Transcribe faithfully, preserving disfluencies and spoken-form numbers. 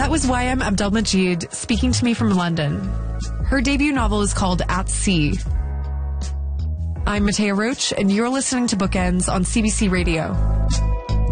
That was Y M Abdelmajid speaking to me from London. Her debut novel is called At Sea. I'm Matea Roach, and you're listening to Bookends on C B C Radio.